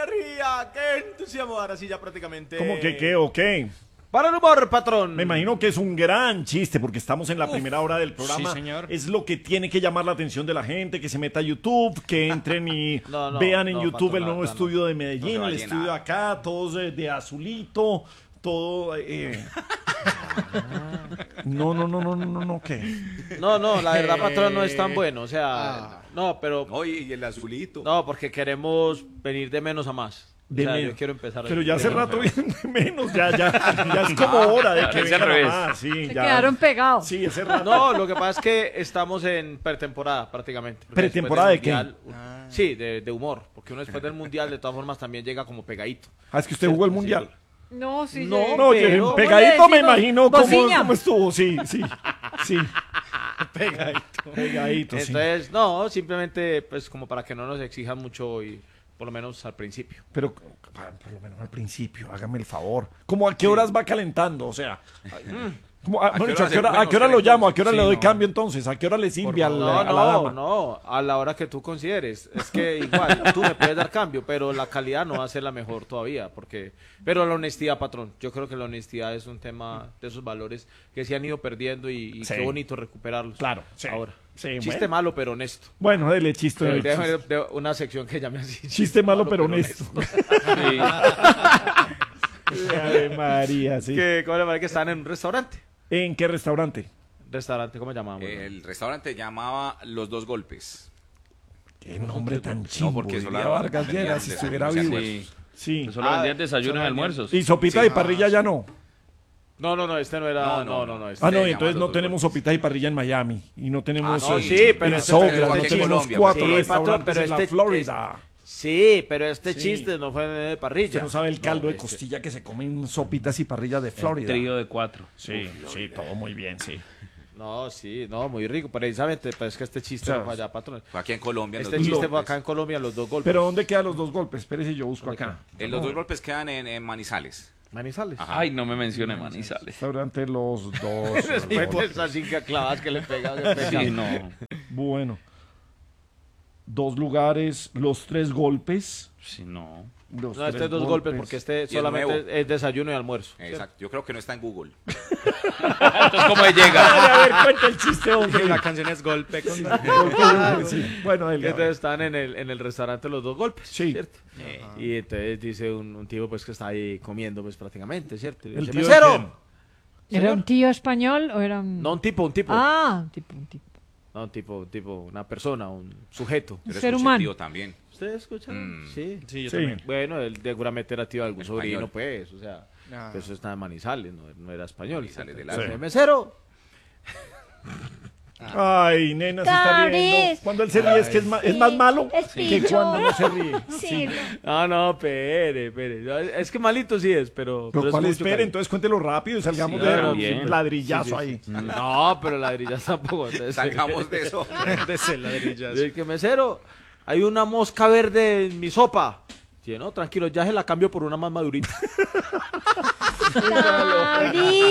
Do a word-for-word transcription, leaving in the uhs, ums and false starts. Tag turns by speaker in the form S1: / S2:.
S1: energía, qué entusiasmo. Ahora sí, ya prácticamente.
S2: ¿Cómo que qué o qué?
S1: Para el humor, patrón.
S2: Me imagino que es un gran chiste porque estamos en la
S1: Uf,
S2: primera hora del programa.
S3: sí, señor.
S2: Es lo que tiene que llamar la atención de la gente, que se meta a YouTube, que entren y
S1: No, no,
S2: vean en
S1: no,
S2: YouTube
S1: patrón,
S2: el nuevo
S1: no, no.
S2: estudio de
S4: No
S2: Medellín,
S4: se va a
S2: el
S4: llenar.
S2: estudio acá, todos de, de azulito, todo... eh. No, no, no, no, no, no, no, ¿qué?
S1: No, no, la verdad, patrón, no es tan bueno. O sea, no, pero.
S4: Oye, y el azulito.
S1: No, porque queremos venir de menos a más.
S2: De
S1: o sea,
S2: menos.
S1: yo quiero empezar.
S2: Pero
S1: de-
S2: ya hace
S1: de-
S2: rato vienen de menos, ya, ya, ya es como hora de que
S3: Es al
S2: vengan a
S3: revés.
S2: más, sí,
S5: Se
S2: ya.
S5: quedaron pegados.
S2: Sí, ese rato.
S1: No, lo que pasa es que estamos en pretemporada prácticamente. Porque
S2: ¿Pretemporada
S1: después del
S2: de qué?
S1: mundial- Sí, de, de humor. Porque uno después del mundial, de todas formas, también llega como pegadito.
S2: Ah, es que usted jugó el mundial.
S5: No, sí.
S1: No,
S5: llegué.
S2: No,
S1: pero-
S2: que
S1: ¿cómo
S2: pegadito
S5: le
S2: me
S5: decimos?
S2: imagino cómo,
S5: Bociña.
S2: cómo estuvo, sí, sí, sí. Pegadito. Pegadito, sí.
S1: Entonces, no, simplemente pues como para que no nos exijan mucho y por lo menos al principio.
S2: Pero pa- por lo menos al principio, hágame el favor. ¿Cómo a qué horas va calentando? O sea, ¿cómo- a,
S4: ¿A qué
S2: mejor dicho,
S4: hora
S2: ¿a
S4: se-
S2: qué hora,
S4: bueno,
S2: a qué hora
S4: se
S2: lo
S4: ve
S2: llamo? ¿A qué hora
S3: entonces?
S2: le
S3: Sí,
S2: doy
S3: no.
S2: cambio entonces? ¿A qué hora le sirve a la,
S1: No,
S2: a la
S1: no,
S2: dama?
S1: no, a la hora que tú consideres. Es que igual, tú me puedes dar cambio, pero la calidad no va a ser la mejor todavía, porque... Pero la honestidad, patrón, yo creo que la honestidad es un tema de esos valores que se han ido perdiendo y, y
S2: Sí.
S1: qué bonito recuperarlos.
S2: Claro, sí.
S1: Ahora.
S2: Sí,
S1: Chiste
S2: bueno.
S1: malo, pero honesto.
S2: Bueno, dele chiste.
S1: De,
S2: dele
S1: de-
S2: chiste.
S1: de una sección que llame así.
S2: Chiste malo pero honesto.
S3: Sí.
S2: Ave María, sí.
S1: Que, ¿cómo le parece que están en un restaurante?
S2: ¿En qué restaurante?
S1: Restaurante, ¿cómo llamamos?
S4: El restaurante llamaba Los Dos Golpes.
S2: Qué nombre tan chimbo.
S4: porque eso
S2: diría
S4: la-
S2: Vargas
S4: vendían
S2: Lleras si
S4: desayunos
S2: estuviera
S4: y
S2: vivo.
S4: almuerzos.
S2: Sí.
S3: Solo
S1: Ah,
S3: vendían desayunos y
S1: solo
S3: almuerzos.
S2: Y sopita
S4: Sí.
S2: y parrilla ya no.
S1: No, no, no, este no era... No,
S4: No,
S1: no,
S4: no,
S1: no.
S4: no.
S1: este-
S2: Ah, no,
S4: Se
S2: y entonces
S4: llaman
S2: no
S4: los
S2: tenemos
S4: dos
S2: sopita y parrilla en Miami. Y no tenemos
S4: Ah, no,
S2: eh,
S1: sí, pero
S2: en
S1: este-
S2: Sogra,
S1: pero
S2: no
S1: este
S2: tenemos
S4: Colombia,
S2: cuatro
S1: sí,
S2: restaurantes
S1: patrón, pero
S2: en la
S1: este-
S2: Florida.
S1: Sí, pero este
S2: Sí.
S1: chiste no fue de parrilla.
S2: Usted no sabe el caldo de
S1: este-
S2: costilla que se come en sopitas y parrillas de Florida.
S3: Trío de cuatro.
S2: Sí, sí, todo muy bien, sí.
S1: No, sí, no, muy rico, precisamente, pero es que este chiste
S2: O sea,
S1: no fue allá, patrón.
S4: Fue aquí en Colombia. en
S1: Este
S4: Los Dos
S1: chiste fue
S4: Golpes.
S1: acá en Colombia, los dos golpes.
S2: Pero ¿dónde quedan los dos golpes? Espérese, yo busco acá.
S4: Eh, los dos golpes quedan en, en Manizales.
S1: Manizales.
S4: Ajá.
S3: Ay, no me mencione Manizales.
S2: Restaurante Los Dos.
S1: Sí, pues así que clavadas que le pegan. que pegan.
S3: Sí, no.
S2: Bueno. Dos lugares, los tres golpes.
S3: Sí, no.
S2: Los
S1: No, este
S2: tres
S1: es dos golpes porque este
S4: es
S1: solamente
S4: nuevo.
S1: es desayuno y almuerzo.
S4: Exacto. Yo creo que no está en Google.
S3: Entonces, ¿cómo llega?
S2: A ver, cuenta el chiste, hombre.
S1: La canción es golpe con...
S2: Sí. Bueno,
S1: Que
S2: dele, a ver.
S1: entonces están en el, en el restaurante los dos golpes,
S2: Sí.
S1: ¿cierto? Y entonces dice un, un tipo pues que está ahí comiendo pues prácticamente, ¿cierto? Y
S2: ¿El
S1: dice,
S2: tío de
S1: ¡mesero!
S2: quién?
S5: ¿Era un tío español o era un...?
S1: No, un tipo, un tipo.
S5: Ah, un tipo, un tipo.
S1: No, un tipo, un tipo, una persona, un sujeto.
S4: Pero
S5: ser
S4: escuché
S5: humano.
S4: tío también.
S1: ¿Ustedes escuchan?
S4: Mm.
S1: Sí.
S2: Sí, yo también.
S1: Bueno, él seguramente era tío de algún
S4: Español.
S1: sobrino, pues, o sea, pues eso está en Manizales, no, no era español.
S4: Manizales del
S1: Entonces,
S2: Alto.
S1: mesero.
S2: Ay, nena, se está riendo.
S6: Doris.
S2: Cuando él se ríe es que es más, es más malo
S6: Es
S2: que
S6: pillo.
S2: cuando no se ríe.
S6: Sí,
S1: Ah, no, pere, pere. No, Es que malito sí es, pero...
S2: Pero
S1: es
S2: ¿cuál
S1: mucho
S2: espere?
S1: cariño.
S2: Entonces cuéntelo rápido y salgamos
S1: Sí,
S2: de
S1: claro,
S2: un
S3: bien.
S2: ladrillazo ahí.
S1: No, pero ladrillas tampoco. entonces-
S4: Salgamos de eso.
S1: de ese ladrillazo. Yo dije, mesero, hay una mosca verde en mi sopa. Sí, no, tranquilo, ya se la cambio por una más madurita.
S6: Doris.